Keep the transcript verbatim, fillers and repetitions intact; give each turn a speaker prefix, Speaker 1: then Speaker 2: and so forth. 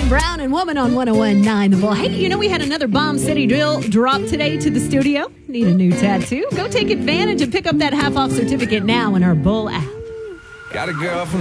Speaker 1: Brown and Woman on one oh one point nine The Bull. Hey, you know we had another Bomb City drill drop today to the studio? Need a new tattoo? Go take advantage and pick up that half-off certificate now in our Bull app.
Speaker 2: Got a girl from